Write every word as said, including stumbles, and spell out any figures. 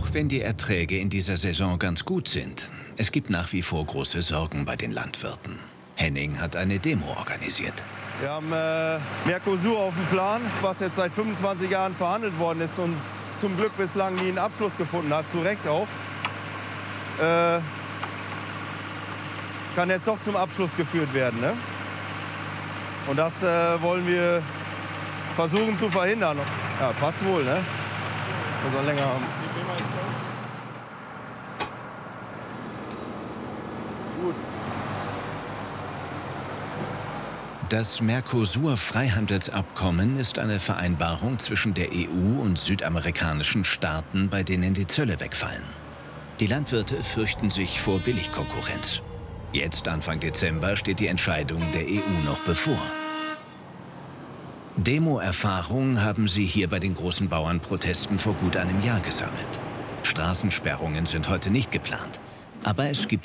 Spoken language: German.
Auch wenn die Erträge in dieser Saison ganz gut sind, es gibt nach wie vor große Sorgen bei den Landwirten. Henning hat eine Demo organisiert. Wir haben äh, Mercosur auf dem Plan, was jetzt seit fünfundzwanzig Jahren verhandelt worden ist und zum Glück bislang nie einen Abschluss gefunden hat, zu Recht auch. Äh, kann jetzt doch zum Abschluss geführt werden. Ne? Und das äh, wollen wir versuchen zu verhindern. Ja, passt wohl, ne? Also länger haben. Gut. Das Mercosur-Freihandelsabkommen ist eine Vereinbarung zwischen der E U und südamerikanischen Staaten, bei denen die Zölle wegfallen. Die Landwirte fürchten sich vor Billigkonkurrenz. Jetzt, Anfang Dezember, steht die Entscheidung der E U noch bevor. Demo-Erfahrung haben sie hier bei den großen Bauernprotesten vor gut einem Jahr gesammelt. Straßensperrungen sind heute nicht geplant, aber es gibt